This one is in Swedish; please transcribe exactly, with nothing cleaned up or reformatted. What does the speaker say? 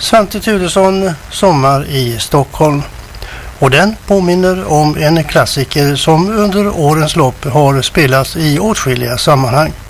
Svante Thuresson, Sommar i Stockholm. Och den påminner om en klassiker som under årens lopp har spelats i åtskilliga sammanhang.